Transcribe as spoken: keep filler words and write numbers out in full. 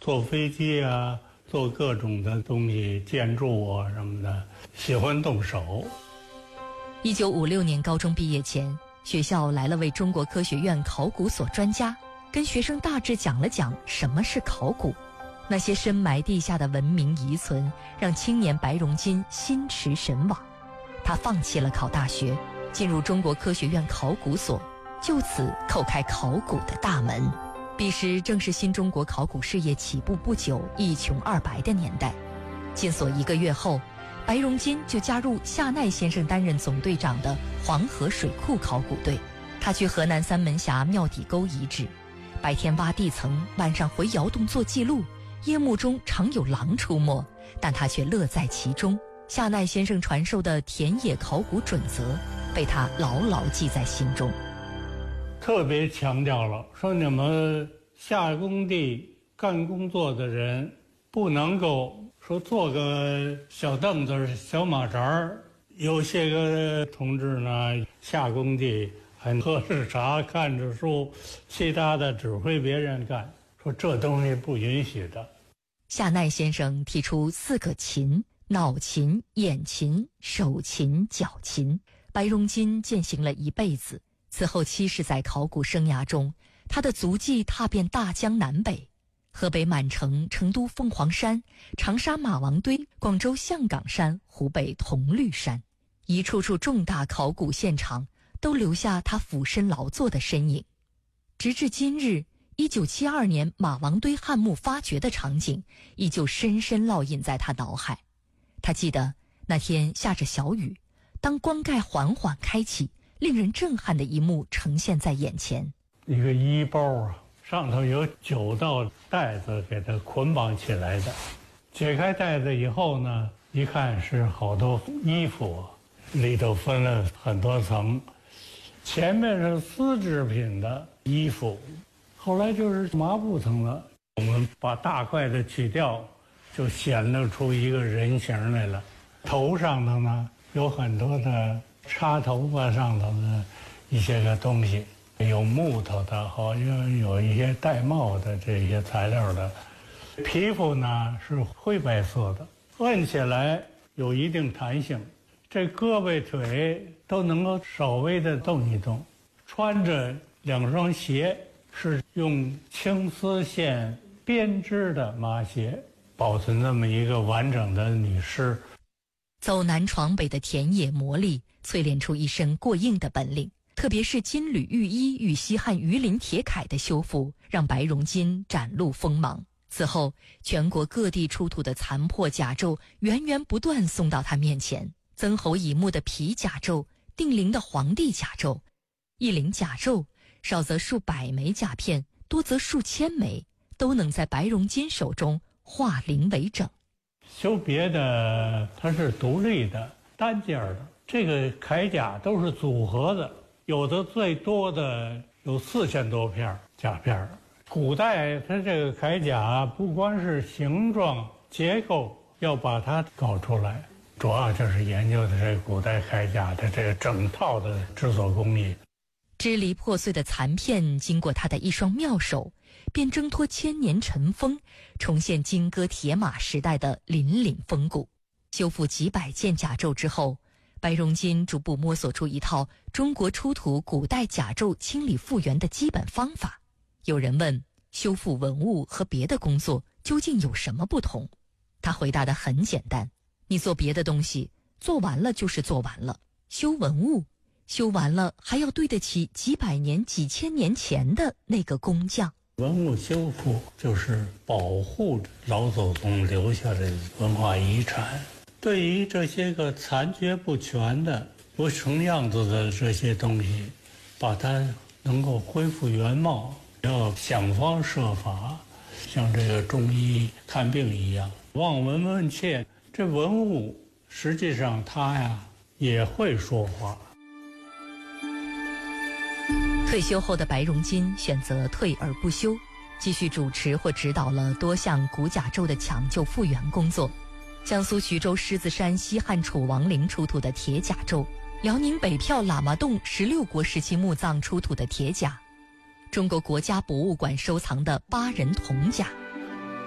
坐飞机啊，做各种的东西，建筑啊什么的，喜欢动手。 一九五六年高中毕业前，学校来了位中国科学院考古所专家，跟学生大致讲了讲什么是考古。那些深埋地下的文明遗存，让青年白荣金心驰神往。他放弃了考大学，进入中国科学院考古所，就此叩开考古的大门。彼时正是新中国考古事业起步不久、一穷二白的年代。进所一个月后，白荣金就加入夏奈先生担任总队长的黄河水库考古队。他去河南三门峡庙底沟遗址，白天挖地层，晚上回窑洞做记录。夜幕中常有狼出没，但他却乐在其中。夏奈先生传授的田野考古准则被他牢牢记在心中， 特别强调了说，你们下工地干工作的人不能够说坐个小凳子小马扎儿。有些个同志呢，下工地还喝着茶看着书，其他的指挥别人干，说这东西不允许的。 夏奈先生提出四个勤：脑勤、眼勤、手勤、脚勤。白荣金践行了一辈子。此后七十载考古生涯中，他的足迹踏遍大江南北，河北满城、成都凤凰山、长沙马王堆、广州象岗山、湖北铜绿山，一处处重大考古现场都留下他俯身劳作的身影。直至今日，一九七二年马王堆汉墓发掘的场景依旧深深烙印在他脑海。他记得那天下着小雨，当棺盖缓缓开启，令人震撼的一幕呈现在眼前。 一个衣包啊，上头有九道带子给它捆绑起来的。解开带子以后呢，一看是好多衣服，里头分了很多层。前面是丝织品的衣服，后来就是麻布层了。我们把大块的取掉，就显露出一个人形来了。头上头呢有很多的插头发上头的一些个东西，有木头的，好像有一些带帽的这些材料的。皮肤呢是灰白色的，摁起来有一定弹性，这胳膊腿都能够稍微的动一动。穿着两双鞋是用青丝线编织的麻鞋，保存这么一个完整的女尸。 走南闯北的田野磨砺，淬炼出一身过硬的本领。特别是金缕玉衣与西汉鱼鳞铁铠的修复，让白荣金展露锋芒。此后，全国各地出土的残破甲胄源源不断送到他面前。曾侯乙墓的皮甲胄，定陵的黄帝甲胄，一陵甲胄少则数百枚甲片，多则数千枚，都能在白荣金手中化零为整。 修别的它是独立的单件的，这个铠甲都是组合的，有的最多的有四千多片甲片。古代它这个铠甲不光是形状结构要把它搞出来，主要就是研究的这个古代铠甲的这个整套的制作工艺。 支离破碎的残片经过他的一双妙手，便挣脱千年尘封，重现金戈铁马时代的凛凛风骨。修复几百件甲胄之后，白荣金逐步摸索出一套中国出土古代甲胄清理复原的基本方法。有人问，修复文物和别的工作究竟有什么不同？他回答得很简单，你做别的东西，做完了就是做完了。修文物，修完了还要对得起几百年几千年前的那个工匠。 文物修复就是保护老祖宗留下的文化遗产，对于这些个残缺不全的不成样子的这些东西，把它能够恢复原貌，要想方设法，像这个中医看病一样，望闻问切。这文物实际上它呀也会说话。 退休后的白荣金选择退而不休，继续主持或指导了多项古甲胄的抢救复原工作。江苏徐州狮子山西汉楚王陵出土的铁甲胄，辽宁北票喇嘛洞十六国时期墓葬出土的铁甲，中国国家博物馆收藏的八人铜甲，